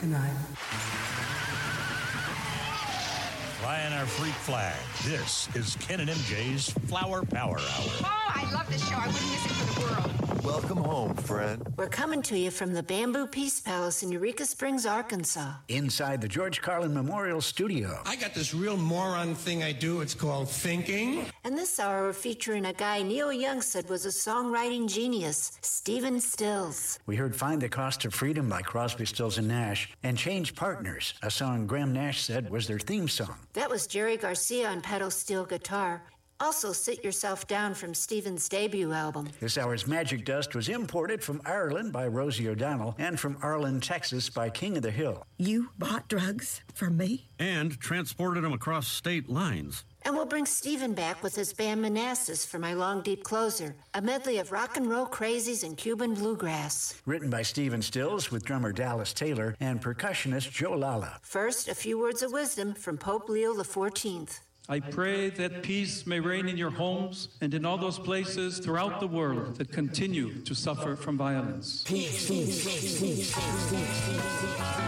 Good night. Flying our freak flag. This is Ken and MJ's Flower Power Hour. Oh, I love this show. I wouldn't miss it for the world. Welcome home, friend. We're coming to you from the Bamboo Peace Palace in Eureka Springs, Arkansas. Inside the George Carlin Memorial Studio. I got this real moron thing I do. It's called thinking. And this hour we're featuring a guy Neil Young said was a songwriting genius, Stephen Stills. We heard Find the Cost of Freedom by Crosby, Stills and Nash, and Change Partners, a song Graham Nash said was their theme song. That was Jerry Garcia on pedal steel guitar. Also, Sit Yourself Down from Stephen's debut album. This hour's Magic Dust was imported from Ireland by Rosie O'Donnell and from Arlen, Texas by King of the Hill. You bought drugs from me? And transported them across state lines. And we'll bring Stephen back with his band Manassas for My Long Deep Closer, a medley of rock and roll crazies and Cuban bluegrass. Written by Stephen Stills with drummer Dallas Taylor and percussionist Joe Lala. First, a few words of wisdom from Pope Leo XIV. I pray that peace may reign in your homes and in all those places throughout the world that continue to suffer from violence. Peace.